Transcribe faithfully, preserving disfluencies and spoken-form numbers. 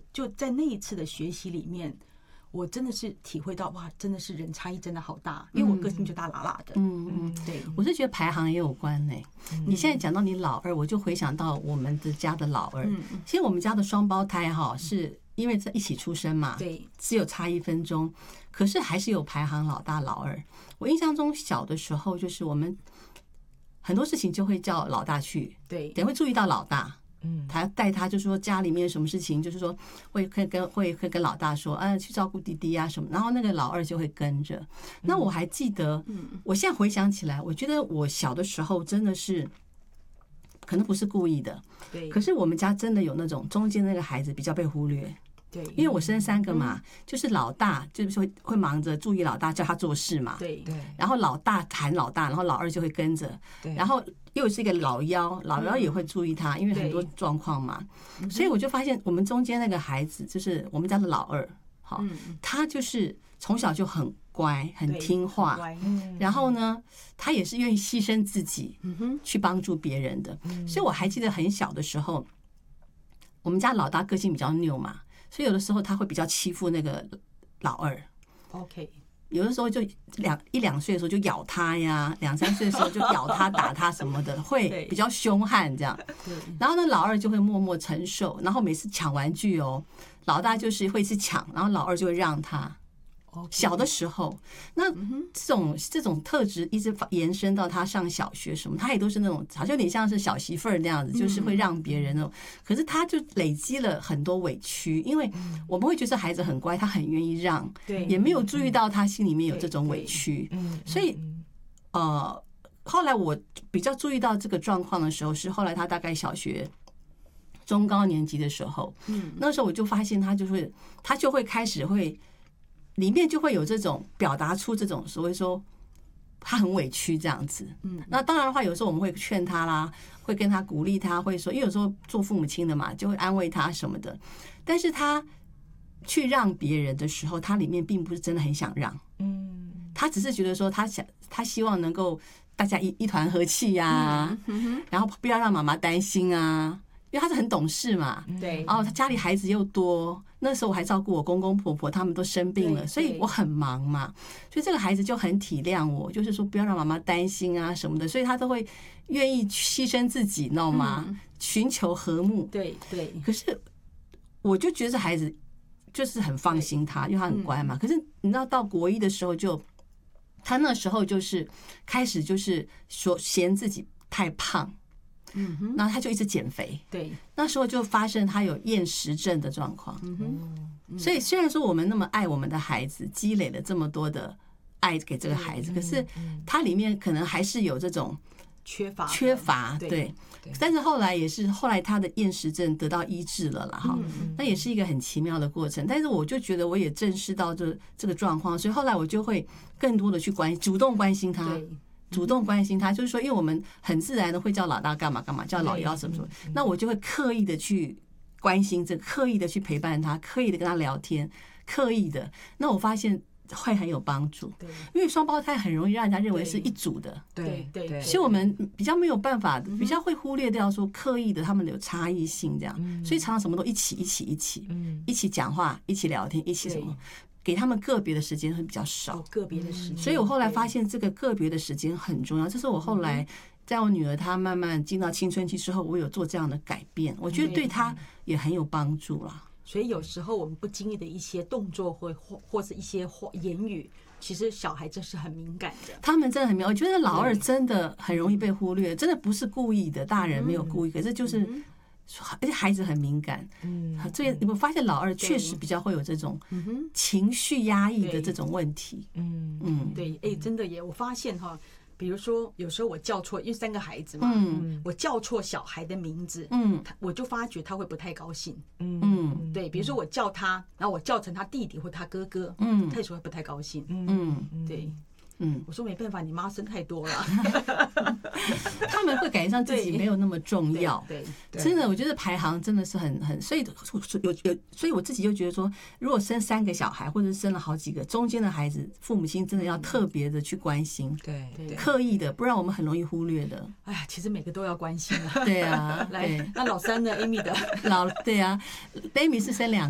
就在那一次的学习里面，我真的是体会到哇，真的是人差异真的好大，因为我个性就大喇喇的。 嗯嗯，对，我是觉得排行也有关呢、欸。你现在讲到你老二，我就回想到我们的家的老二。其实我们家的双胞胎哈，是因为在一起出生嘛， 对， 只有差一分钟，可是还是有排行老大老二。我印象中小的时候，就是我们很多事情就会叫老大去， 对， 也会注意到老大。嗯，他带他就说家里面什么事情，就是说会跟跟会会跟老大说，啊，去照顾弟弟啊什么，然后那个老二就会跟着。那我还记得，我现在回想起来，我觉得我小的时候真的是，可能不是故意的， 对， 可是我们家真的有那种中间那个孩子比较被忽略。 对， 因为我生三个嘛，就是老大就是会会忙着注意老大，叫他做事嘛， 对对， 然后老大喊老大，然后老二就会跟着，然后又是一个老幺，老幺也会注意他，因为很多状况嘛，所以我就发现我们中间那个孩子就是我们家的老二，好，他就是从小就很乖，很听话，然后呢，他也是愿意牺牲自己去帮助别人的，所以我还记得很小的时候，我们家老大个性比较拗嘛。所以有的时候他会比较欺负那个老二 ，OK， 有的时候就两一两岁的时候就咬他呀，两三岁的时候就咬他打他什么的，会比较凶悍这样。然后呢，老二就会默默承受，然后每次抢玩具哦，老大就是会去抢，然后老二就会让他。小的时候，那这种这种特质一直延伸到他上小学什么，他也都是那种好像有点像是小媳妇儿那样子，就是会让别人那种。可是他就累积了很多委屈，因为我们会觉得孩子很乖，他很愿意让，也没有注意到他心里面有这种委屈。所以呃，后来我比较注意到这个状况的时候，是后来他大概小学中高年级的时候，那时候我就发现他就会他就会开始会。里面就会有这种表达出这种所谓说他很委屈这样子，嗯，那当然的话，有时候我们会劝他啦，会跟他鼓励他，会说，因为有时候做父母亲的嘛，就会安慰他什么的。但是他去让别人的时候，他里面并不是真的很想让，嗯，他只是觉得说他想，他希望能够大家一一团和气呀、啊，然后不要让妈妈担心啊。因为他是很懂事嘛， 对， 然后他家里孩子又多，那时候我还照顾我公公婆婆，他们都生病了，所以我很忙嘛，所以这个孩子就很体谅我，就是说不要让妈妈担心啊什么的，所以他都会愿意牺牲自己，你知道吗？寻求和睦， 对对。 可是我就觉得这孩子就是很放心他，因为他很乖嘛。可是你知道到国一的时候就，他那时候就是开始就是说嫌自己太胖。嗯哼，然后他就一直减肥， 对， 那时候就发生他有厌食症的状况。嗯哼，所以虽然说我们那么爱我们的孩子，积累了这么多的爱给这个孩子，可是他里面可能还是有这种缺乏缺乏，对。但是后来也是后来他的厌食症得到医治了啦，哈，那也是一个很奇妙的过程。但是我就觉得我也正视到这这个状况，所以后来我就会更多的去关主动关心他。主动关心他，就是说，因为我们很自然的会叫老大干嘛干嘛，叫老幺什么什么，那我就会刻意的去关心这个，刻意的去陪伴他，刻意的跟他聊天，刻意的。那我发现会很有帮助，因为双胞胎很容易让人家认为是一组的， 对对对， 所以我们比较没有办法，比较会忽略掉说刻意的他们有差异性这样，所以常常什么都一起一起一起，一起讲话，一起聊天，一起什么。给他们个别的时间会比较少， 个别的时间， 所以我后来发现这个个别的时间很重要。这是我后来在我女儿她慢慢进到青春期之后，我有做这样的改变，我觉得对她也很有帮助啦。 所以有时候我们不经意的一些动作或或或是一些言语，其实小孩真是很敏感的。 他们真的很敏感，我觉得老二真的很容易被忽略，真的不是故意的，大人没有故意，可是就是。而且孩子很敏感，嗯，所以你们发现老二确实比较会有这种情绪压抑的这种问题，嗯嗯，对，哎，真的耶，我发现哈，比如说有时候我叫错，因为三个孩子嘛，嗯，我叫错小孩的名字，嗯，我就发觉他会不太高兴，嗯，对，比如说我叫他，然后我叫成他弟弟或他哥哥，嗯，他有时候会不太高兴，嗯，对。嗯，我说没办法，你妈生太多了， 他们会感觉上自己没有那么重要。对，真的，我觉得排行真的是很很，所以有有，所以我自己就觉得说，如果生三个小孩，或者生了好几个，中间的孩子，父母亲真的要特别的去关心，对，刻意的，不然我们很容易忽略的。 哎呀，其实每个都要关心啊。 对啊， 来，那老三呢 ？Amy 的老对啊 ，Amy 是生两。